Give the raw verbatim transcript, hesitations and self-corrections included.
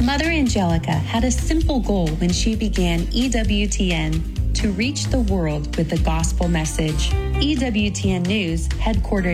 Mother Angelica had a simple goal when she began E W T N: to reach the world with the gospel message. E W T N News, headquartered